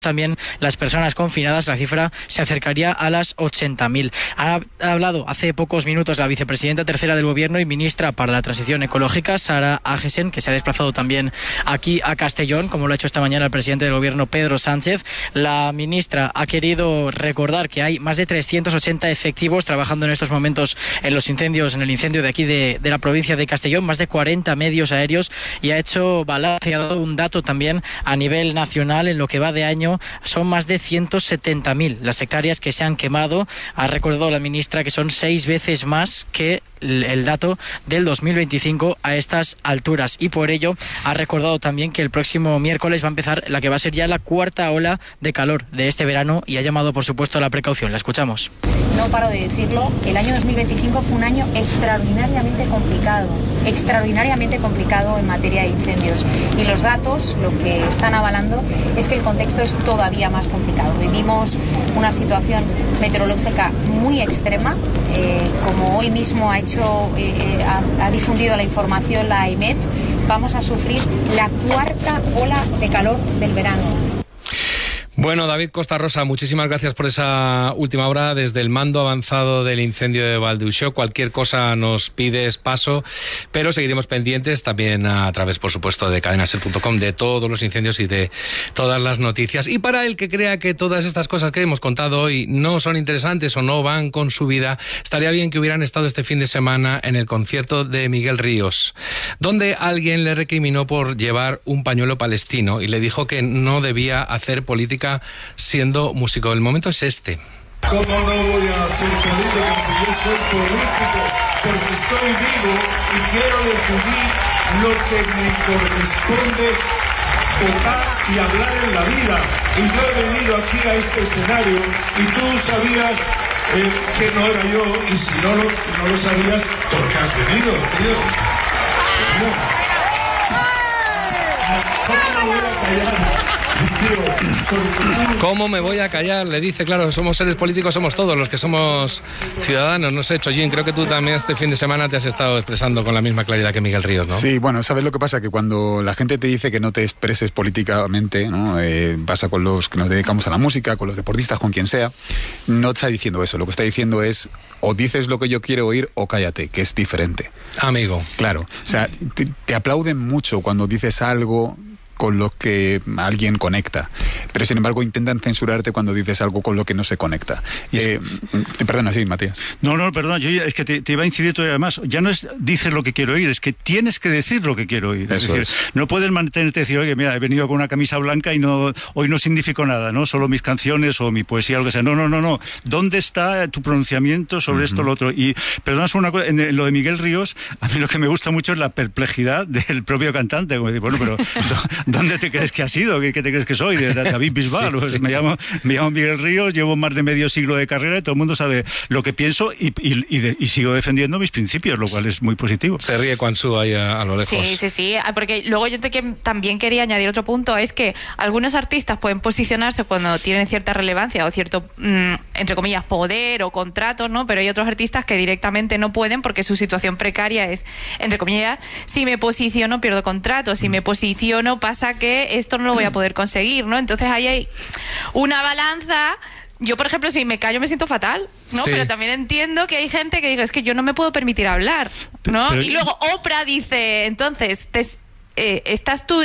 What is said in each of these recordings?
también las personas confinadas, la cifra se acercaría a las 80.000. Ha hablado hace pocos minutos la vicepresidenta tercera del Gobierno y ministra para la Transición Ecológica, Sara Agesen, que se ha desplazado también aquí a Castellón, como lo ha hecho esta mañana el presidente del Gobierno, Pedro Sánchez. La ministra ha querido recordar que hay más de 380 efectivos trabajando en estos momentos en los incendios, en el incendio de aquí de la provincia de Castellón, más de 40 medios aéreos, y ha hecho balance, ha dado un dato también a nivel nacional. En lo que va de año son más de 170.000 las hectáreas que se han quemado. Ha recordado la ministra que son 6 veces más que el dato del 2025 a estas alturas, y por ello ha recordado también que el próximo miércoles va a empezar la que va a ser ya la cuarta ola de calor de este verano, y ha llamado por supuesto a la precaución. La escuchamos. No paro de decirlo, el año 2025 fue un año extraordinariamente complicado en materia de incendios, y los datos lo que están avalando es que el contexto es todavía más complicado. Vivimos una situación meteorológica muy extrema, como hoy mismo ha difundido la información la EMET. Vamos a sufrir la cuarta ola de calor del verano. Bueno, David Costa Rosa, muchísimas gracias por esa última hora desde el mando avanzado del incendio de Valdeusó. Cualquier cosa nos pides paso, pero seguiremos pendientes también a través, por supuesto, de cadenaser.com, de todos los incendios y de todas las noticias. Y para el que crea que todas estas cosas que hemos contado hoy no son interesantes o no van con su vida, estaría bien que hubieran estado este fin de semana en el concierto de Miguel Ríos, donde alguien le recriminó por llevar un pañuelo palestino y le dijo que no debía hacer política siendo músico. El momento es este. ¿Cómo no voy a hacer política si yo soy político? Porque estoy vivo y quiero decidir lo que me corresponde votar y hablar en la vida. Y yo he venido aquí a este escenario y tú sabías que no era yo, y si no lo sabías, ¿por qué has venido, tío? ¿Cómo no voy a callar? ¿Cómo me voy a callar? Le dice, claro, somos seres políticos, somos todos los que somos ciudadanos. No sé, Chollín, creo que tú también este fin de semana te has estado expresando con la misma claridad que Miguel Ríos, ¿no? Sí, bueno, ¿sabes lo que pasa? Que cuando la gente te dice que no te expreses políticamente, ¿no? Pasa con los que nos dedicamos a la música, con los deportistas, con quien sea, no está diciendo eso. Lo que está diciendo es, o dices lo que yo quiero oír o cállate, que es diferente. Amigo. Claro, o sea, te aplauden mucho cuando dices algo con lo que alguien conecta, pero sin embargo intentan censurarte cuando dices algo con lo que no se conecta. Perdona, sí, Matías. No, perdona, yo es que te iba a incidir todavía más. Ya no es dices lo que quiero oír, es que tienes que decir lo que quiero oír. Es decir, no puedes mantenerte y decir, oye, mira, he venido con una camisa blanca y hoy no significo nada, ¿no? Solo mis canciones o mi poesía, lo que sea. No. ¿Dónde está tu pronunciamiento sobre esto o lo otro? Y perdona, una cosa, en lo de Miguel Ríos, a mí lo que me gusta mucho es la perplejidad del propio cantante. Como decir, bueno, pero ¿dónde te crees que has sido? ¿Qué te crees que soy? ¿De David Bisbal? Sí. Me llamo Miguel Ríos, llevo más de medio siglo de carrera y todo el mundo sabe lo que pienso y sigo defendiendo mis principios, lo cual es muy positivo. Se ríe Quansú ahí a lo lejos. Sí, porque luego yo también quería añadir otro punto, es que algunos artistas pueden posicionarse cuando tienen cierta relevancia o cierto, entre comillas, poder o contratos, ¿no? Pero hay otros artistas que directamente no pueden porque su situación precaria es, entre comillas, si me posiciono pierdo contrato, si me posiciono pasa que esto no lo voy a poder conseguir, ¿no? Entonces ahí hay una balanza. Yo, por ejemplo, si me callo me siento fatal, ¿no? Sí. Pero también entiendo que hay gente que dice, es que yo no me puedo permitir hablar, ¿no? Y luego Oprah dice, entonces, estás tú,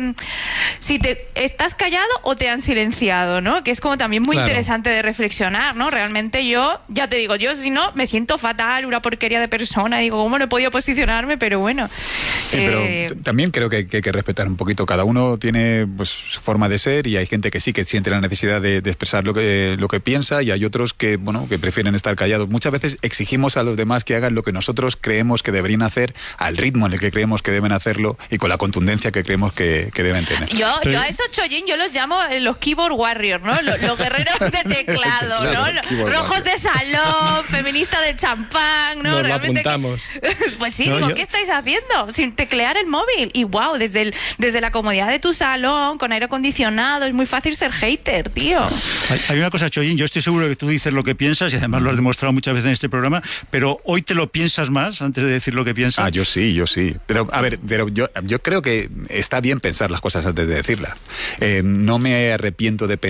si te estás callado o te han silenciado, ¿no? Que es como también muy interesante de reflexionar, ¿no? Realmente yo, ya te digo, yo si no me siento fatal, una porquería de persona, digo, ¿cómo no he podido posicionarme? Pero bueno. Sí, pero también creo que hay que respetar un poquito. Cada uno tiene pues su forma de ser y hay gente que sí que siente la necesidad de expresar lo que piensa, y hay otros que, bueno, que prefieren estar callados. Muchas veces exigimos a los demás que hagan lo que nosotros creemos que deberían hacer, al ritmo en el que creemos que deben hacerlo y con la contundencia que creemos que deben tener. Yo a esos Chollín, yo los llamo los keyboard warriors, ¿no? Los guerreros de teclado, ¿no? Los rojos de salón, feministas del champán, ¿no? Nos realmente lo apuntamos. Pues sí, digo, ¿qué estáis haciendo? Sin teclear el móvil. Y wow, desde la comodidad de tu salón, con aire acondicionado, es muy fácil ser hater, tío. Hay una cosa, Chollín, yo estoy seguro que tú dices lo que piensas y además lo has demostrado muchas veces en este programa, pero hoy te lo piensas más antes de decir lo que piensas. Yo sí. Pero, a ver, yo yo creo que está bien pensar las cosas antes de decirlas. No me arrepiento de